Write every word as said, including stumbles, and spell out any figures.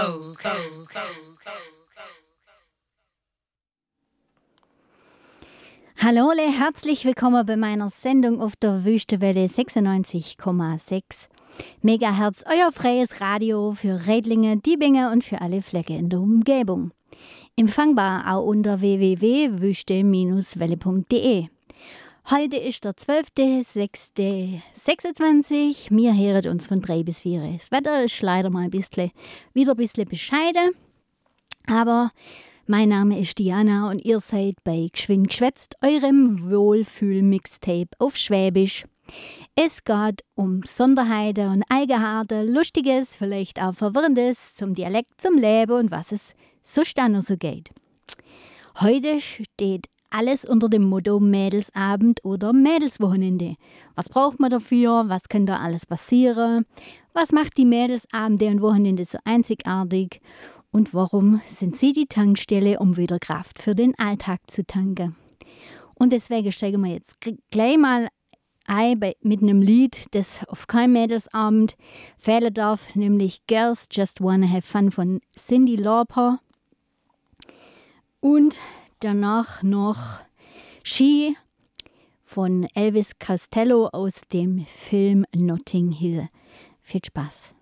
Hallo alle, herzlich willkommen bei meiner Sendung auf der Wüstewelle sechsundneunzig Komma sechs Megahertz, euer freies Radio für Redlinge, Diebinge und für alle Flecke in der Umgebung. Empfangbar auch unter w w w punkt wüste welle punkt d e. Heute ist der zwölfter sechster sechsundzwanzig. Wir hören uns von drei bis vier. Das Wetter ist leider mal ein bisschen, wieder ein bisschen bescheiden, aber mein Name ist Diana und ihr seid bei Geschwind geschwätzt, eurem Wohlfühl-Mixtape auf Schwäbisch. Es geht um Sonderheiten und Eigenheiten, Lustiges, vielleicht auch Verwirrendes zum Dialekt, zum Leben und was es sonst dann noch so geht. Heute steht alles unter dem Motto Mädelsabend oder Mädelswochenende. Was braucht man dafür? Was kann da alles passieren? Was macht die Mädelsabende und Wochenende so einzigartig? Und warum sind sie die Tankstelle, um wieder Kraft für den Alltag zu tanken? Und deswegen steigen wir jetzt gleich mal ein bei, mit einem Lied, das auf keinem Mädelsabend fehlen darf, nämlich Girls Just Wanna Have Fun von Cyndi Lauper. Und danach noch She von Elvis Costello aus dem Film Notting Hill. Viel Spaß.